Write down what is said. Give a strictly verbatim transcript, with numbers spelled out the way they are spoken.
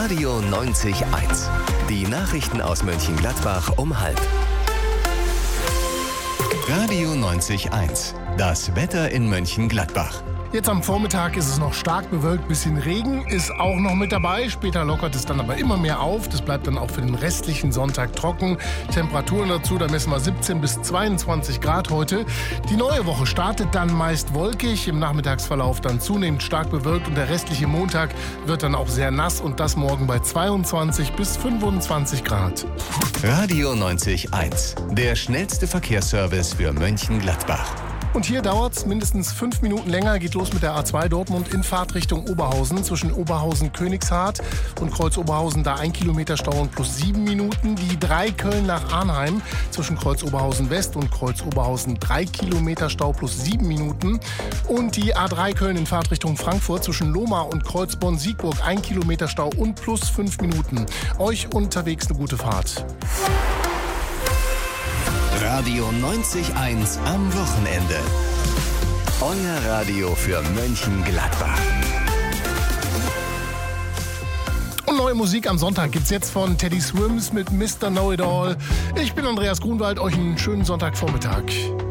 Radio neunzig Komma eins. Die Nachrichten aus Mönchengladbach um halb. Radio neunzig Komma eins. Das Wetter in Mönchengladbach. Jetzt am Vormittag ist es noch stark bewölkt, bisschen Regen ist auch noch mit dabei. Später lockert es dann aber immer mehr auf. Das bleibt dann auch für den restlichen Sonntag trocken. Temperaturen dazu, da messen wir siebzehn bis zweiundzwanzig Grad heute. Die neue Woche startet dann meist wolkig, im Nachmittagsverlauf dann zunehmend stark bewölkt und der restliche Montag wird dann auch sehr nass und das morgen bei zweiundzwanzig bis fünfundzwanzig Grad. Radio neunzig Komma eins. Der schnellste Verkehrsservice für Mönchengladbach. Und hier dauert es mindestens fünf Minuten länger. Geht los mit der A zwei Dortmund in Fahrtrichtung Oberhausen. Zwischen Oberhausen-Königshardt und Kreuz-Oberhausen da ein Kilometer Stau und plus sieben Minuten. Die drei Köln nach Arnheim zwischen Kreuz-Oberhausen-West und Kreuz-Oberhausen drei Kilometer Stau plus sieben Minuten. Und die A drei Köln in Fahrtrichtung Frankfurt zwischen Lohmar und Kreuzborn-Siegburg ein Kilometer Stau und plus fünf Minuten. Euch unterwegs eine gute Fahrt. Radio neunzig Komma eins am Wochenende. Euer Radio für Mönchengladbach. Und neue Musik am Sonntag gibt's jetzt von Teddy Swims mit Mister Know-It-All. Ich bin Andreas Grunwald, euch einen schönen Sonntagvormittag.